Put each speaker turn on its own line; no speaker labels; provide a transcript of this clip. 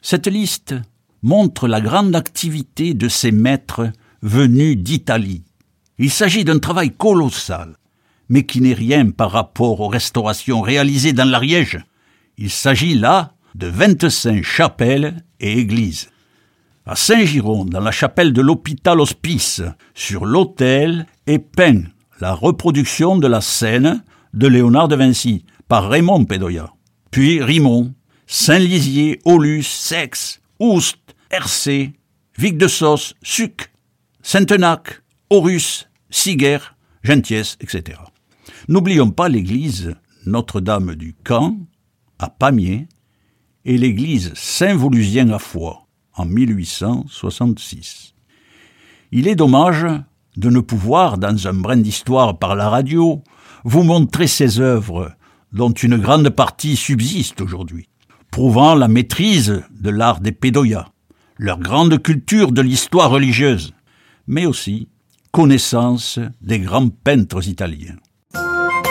Cette liste montre la grande activité de ces maîtres venus d'Italie. Il s'agit d'un travail colossal, mais qui n'est rien par rapport aux restaurations réalisées dans l'Ariège. Il s'agit là de 25 chapelles et églises. À Saint-Giron, dans la chapelle de l'hôpital Hospice, sur l'autel est peint la reproduction de la scène de Léonard de Vinci par Raymond Pédoya. Puis Rimont, Saint-Lizier, Aulus, Sex, Oust, Hercé, Vic de Sauce, Suc, Saint-Enac, Horus, Siguer, Gentiès, etc. N'oublions pas l'église Notre-Dame du Camp, à Pamiers, et l'église Saint-Volusien à Foix, en 1866. Il est dommage de ne pouvoir, dans un brin d'histoire par la radio, vous montrer ces œuvres, dont une grande partie subsiste aujourd'hui, prouvant la maîtrise de l'art des Pédoyas, leur grande culture de l'histoire religieuse, mais aussi connaissance des grands peintres italiens.